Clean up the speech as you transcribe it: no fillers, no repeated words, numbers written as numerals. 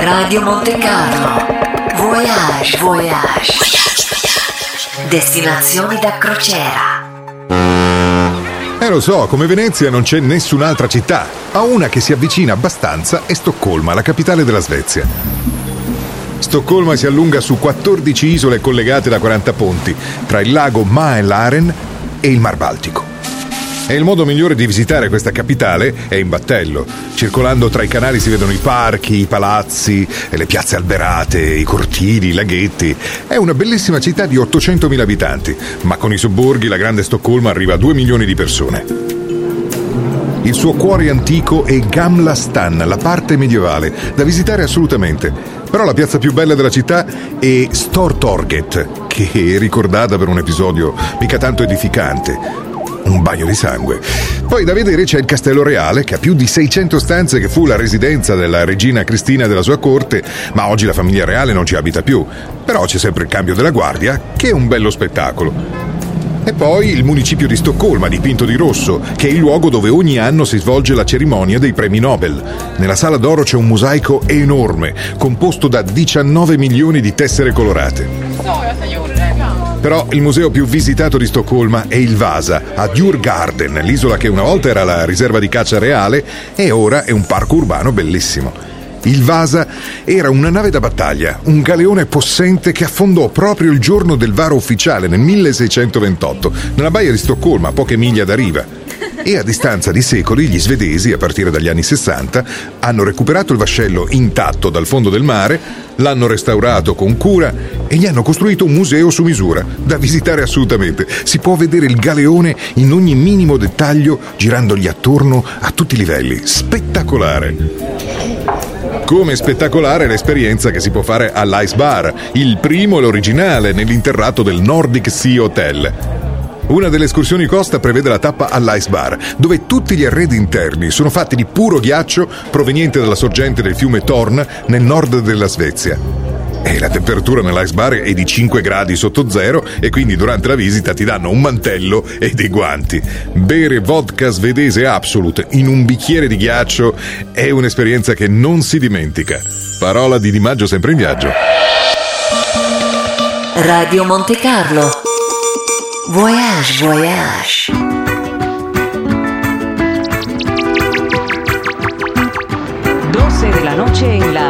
Radio Monte Carlo. Voyage, voyage. Destinazioni da crociera. Lo so, come Venezia non c'è nessun'altra città. Ma una che si avvicina abbastanza è Stoccolma, la capitale della Svezia. Stoccolma si allunga su 14 isole collegate da 40 ponti, tra il lago Mälaren e il Mar Baltico. E il modo migliore di visitare questa capitale è in battello. Circolando tra i canali si vedono i parchi, i palazzi, le piazze alberate, i cortili, i laghetti. È una bellissima città di 800.000 abitanti, ma con i sobborghi la grande Stoccolma arriva a 2 milioni di persone. Il suo cuore antico è Gamla Stan, la parte medievale, da visitare assolutamente. Però la piazza più bella della città è Stortorget, che è ricordata per un episodio mica tanto edificante. Un bagno di sangue. Poi da vedere c'è il Castello Reale, che ha più di 600 stanze, che fu la residenza della regina Cristina e della sua corte, ma oggi la famiglia reale non ci abita più. Però c'è sempre il cambio della guardia, che è un bello spettacolo. E poi il municipio di Stoccolma, dipinto di rosso, che è il luogo dove ogni anno si svolge la cerimonia dei premi Nobel. Nella sala d'oro c'è un mosaico enorme, composto da 19 milioni di tessere colorate. Però il museo più visitato di Stoccolma è il Vasa, a Djurgården, l'isola che una volta era la riserva di caccia reale e ora è un parco urbano bellissimo. Il Vasa era una nave da battaglia, un galeone possente che affondò proprio il giorno del varo ufficiale nel 1628, nella baia di Stoccolma, a poche miglia da riva. E a distanza di secoli gli svedesi, a partire dagli anni 60, hanno recuperato il vascello intatto dal fondo del mare, l'hanno restaurato con cura e gli hanno costruito un museo su misura, da visitare assolutamente. Si può vedere il galeone in ogni minimo dettaglio, girandogli attorno a tutti i livelli. Spettacolare! Come spettacolare l'esperienza che si può fare all'Ice Bar, il primo e l'originale nell'interrato del Nordic Sea Hotel. Una delle escursioni costa prevede la tappa all'Ice Bar, dove tutti gli arredi interni sono fatti di puro ghiaccio proveniente dalla sorgente del fiume Torn nel nord della Svezia. E la temperatura nell'Ice Bar è di 5 gradi sotto zero e quindi durante la visita ti danno un mantello e dei guanti. Bere vodka svedese Absolut in un bicchiere di ghiaccio è un'esperienza che non si dimentica. Parola di Di Maggio, sempre in viaggio. Radio Monte Carlo. Voyage, voyage. 12 de la noche en la